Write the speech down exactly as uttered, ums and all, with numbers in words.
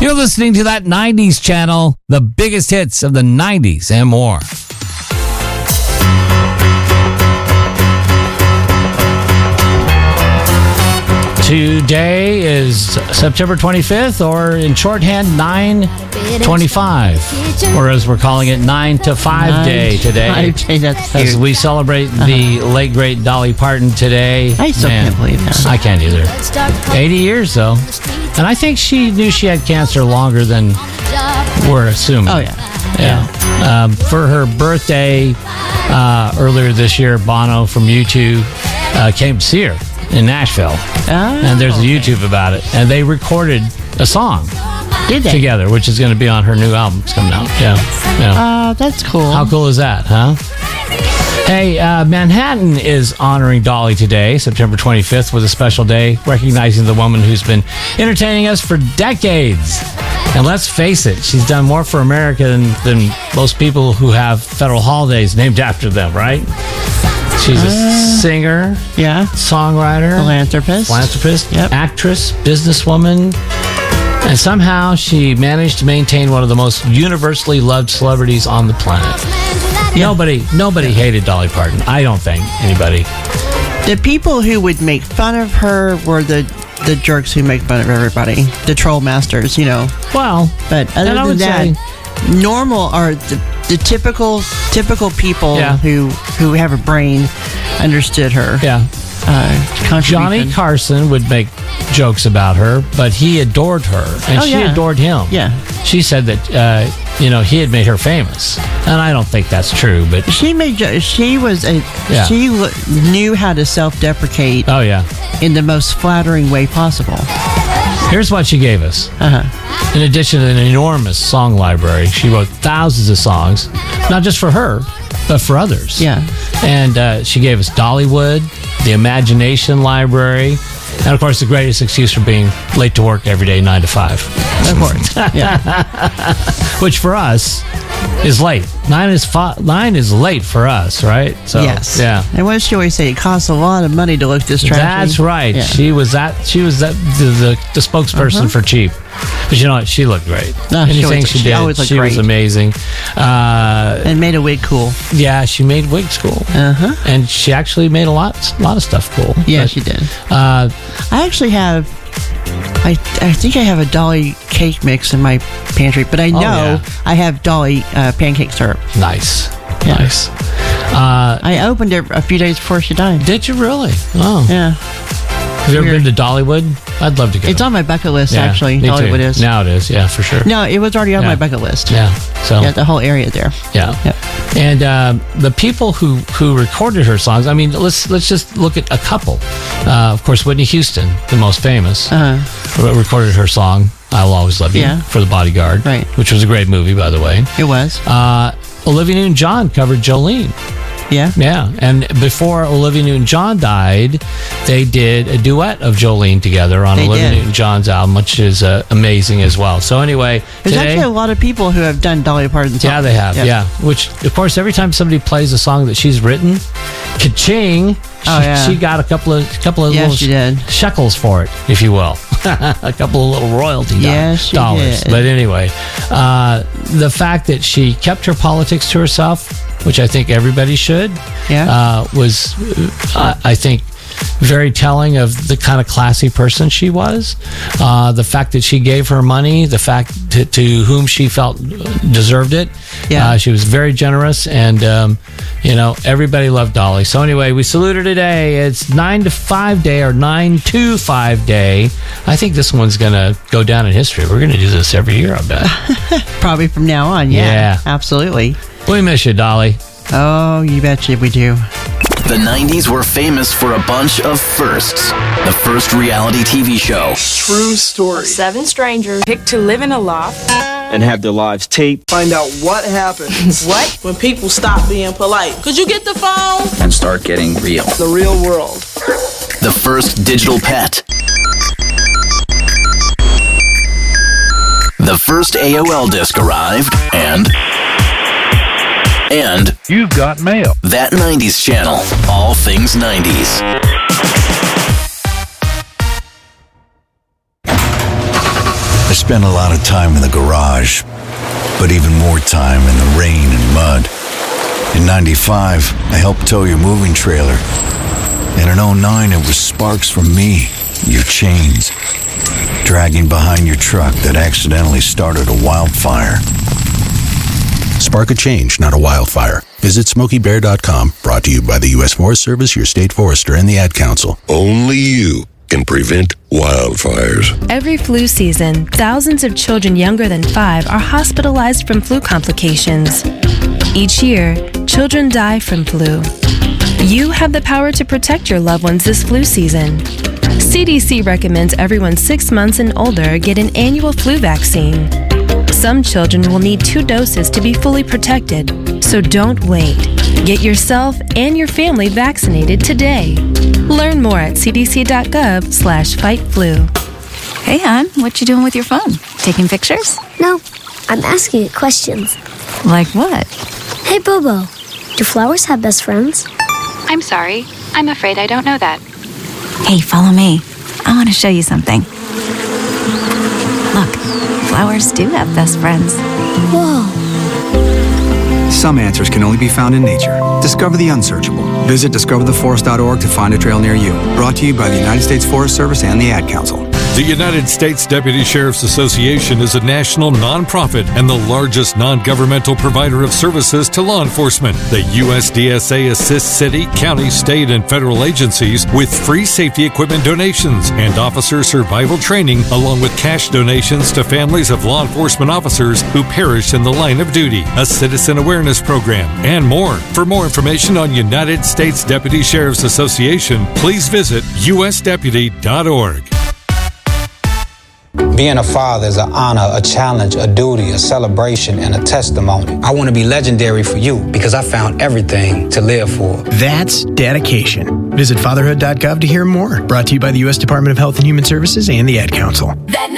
You're listening to that nineties channel, the biggest hits of the nineties and more. Today is September twenty-fifth, or in shorthand, nine twenty-five, or as we're calling it, nine to five nine day today. Five day, that's cute. As we celebrate uh-huh. the late, great Dolly Parton today. I still Man, can't believe that. I can't either. eighty years, though. And I think she knew she had cancer longer than we're assuming. Oh, yeah. Yeah. yeah. Um, for her birthday uh, earlier this year, Bono from U two uh, came to see her in Nashville. Oh, and there's a YouTube about it. And they recorded a song Did they? together, which is going to be on her new album. It's coming out. Yeah. yeah. Oh, that's cool. How cool is that, huh? Hey, uh, Manhattan is honoring Dolly today, September twenty-fifth, with a special day recognizing the woman who's been entertaining us for decades. And let's face it, she's done more for America than, than most people who have federal holidays named after them, right? She's a uh, singer, yeah, songwriter, philanthropist, philanthropist, yep. actress, businesswoman, and somehow she managed to maintain one of the most universally loved celebrities on the planet. Yeah. Nobody, nobody hated Dolly Parton. I don't think anybody. The people who would make fun of her were the the jerks who make fun of everybody, the troll masters, you know. Well, but other than that, say, normal are the, the typical typical people yeah. who who have a brain understood her. Yeah. Uh, Johnny Carson would make jokes about her, but he adored her, and oh, she yeah. adored him. Yeah. She said that uh, you know he had made her famous, and I don't think that's true. But she made she was a yeah. she knew how to self-deprecate. Oh yeah. In the most flattering way possible. Here's what she gave us. Uh-huh. In addition to an enormous song library, she wrote thousands of songs, not just for her, but for others. Yeah. And uh, she gave us Dollywood, the Imagination Library, and of course the greatest excuse for being late to work every day, nine to five. Of course. Yeah. Which for us is late. Nine is fi- nine is late for us, right? So, yes. Yeah. And what does she always say? It costs a lot of money to look this trashy. That's right. Yeah. She was that. She was that the the, the spokesperson uh-huh. for cheap. But you know what? She looked great. No, Anything she, always, she, she did, always looked she great. was amazing. Uh, and made a wig cool. Yeah, she made wigs cool. Uh huh. And she actually made a lot, a lot of stuff cool. Yeah, but, she did. Uh, I actually have. I, I think I have a Dolly cake mix in my pantry, but I know oh, yeah. I have Dolly uh, pancake syrup. Nice. Yeah. Nice. Uh, I opened it a few days before she died. Did you really? Oh. Yeah. Have you ever Weird. been to Dollywood? I'd love to go. It's on my bucket list, yeah, actually. Me Dollywood too. is. Now it is, yeah, for sure. No, it was already on yeah. my bucket list. Yeah. So yeah, the whole area there. Yeah. Yep. And um, the people who, who recorded her songs, I mean, let's let's just look at a couple. Uh, of course, Whitney Houston, the most famous, uh-huh. recorded her song, I Will Always Love You, yeah. for The Bodyguard, right. which was a great movie, by the way. It was. Uh, Olivia Newton-John covered Jolene. Yeah. Yeah. And before Olivia Newton-John died, they did a duet of Jolene together on they Olivia did. Newton-John's album, which is uh, amazing as well. So anyway, there's today, actually a lot of people who have done Dolly Parton songs. Yeah, they have. Yeah. yeah. Which, of course, every time somebody plays a song that she's written, ka-ching, oh, she, yeah. she got a couple of couple of yes, little she did. shekels for it, if you will. A couple of little royalty yes, she dollars. Did. But anyway, uh, the fact that she kept her politics to herself, which I think everybody should, yeah. uh, was, uh, I think, very telling of the kind of classy person she was. Uh, the fact that she gave her money, the fact to, to whom she felt deserved it. Yeah. Uh, she was very generous, and, um, you know, everybody loved Dolly. So anyway, we salute her today. It's nine to five day or nine to five day. I think this one's going to go down in history. We're going to do this every year, I bet. Probably from now on, yeah. Yeah. Absolutely. We miss you, Dolly. Oh, you betcha we do. The nineties were famous for a bunch of firsts. The first reality T V show. True story. Seven strangers picked to live in a loft and have their lives taped. Find out what happens. What? When people stop being polite. Could you get the phone? And start getting real. The real world. The first digital pet. The first A O L disc arrived, and... And... You've got mail. That nineties channel. All things nineties. I spent a lot of time in the garage, but even more time in the rain and mud. In ninety-five, I helped tow your moving trailer. And in oh nine, it was sparks from me, your chains, dragging behind your truck that accidentally started a wildfire. Spark a change, not a wildfire. Visit Smokey Bear dot com. Brought to you by the U S Forest Service, your state forester, and the Ad Council. Only you can prevent wildfires. Every flu season, thousands of children younger than five are hospitalized from flu complications. Each year, children die from flu. You have the power to protect your loved ones this flu season. C D C recommends everyone six months and older get an annual flu vaccine. Some children will need two doses to be fully protected, so don't wait. Get yourself and your family vaccinated today. Learn more at cdc.gov slash fight flu. Hey, hon, what you doing with your phone? Taking pictures? No, I'm asking it questions. Like what? Hey, Bobo, do flowers have best friends? I'm sorry. I'm afraid I don't know that. Hey, follow me. I want to show you something. Look, flowers do have best friends. Whoa. Some answers can only be found in nature. Discover the unsearchable. Visit discover the forest dot org to find a trail near you. Brought to you by the United States Forest Service and the Ad Council. The United States Deputy Sheriff's Association is a national nonprofit and the largest non-governmental provider of services to law enforcement. The U S D S A assists city, county, state, and federal agencies with free safety equipment donations and officer survival training, along with cash donations to families of law enforcement officers who perished in the line of duty, a citizen awareness program, and more. For more information on United States Deputy Sheriff's Association, please visit U S deputy dot org. Being a father is an honor, a challenge, a duty, a celebration, and a testimony. I want to be legendary for you because I found everything to live for. That's dedication. Visit fatherhood dot gov to hear more. Brought to you by the U S Department of Health and Human Services and the Ad Council.